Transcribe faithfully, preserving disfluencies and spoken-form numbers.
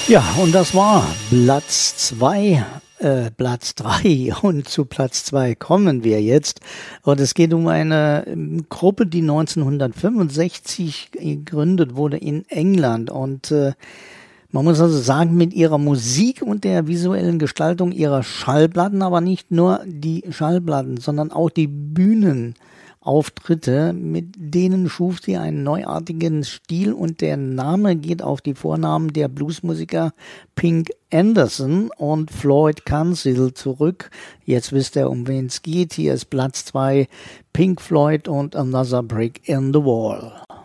Ja, und das war Platz zwei, äh, Platz drei und zu Platz zwei kommen wir jetzt. Und es geht um eine ähm, Gruppe, die neunzehnhundertfünfundsechzig gegründet wurde in England und äh, man muss also sagen, mit ihrer Musik und der visuellen Gestaltung ihrer Schallplatten, aber nicht nur die Schallplatten, sondern auch die Bühnenauftritte, mit denen schuf sie einen neuartigen Stil und der Name geht auf die Vornamen der Bluesmusiker Pink Anderson und Floyd Council zurück. Jetzt wisst ihr, um wen es geht. Hier ist Platz zwei, Pink Floyd und Another Brick in the Wall.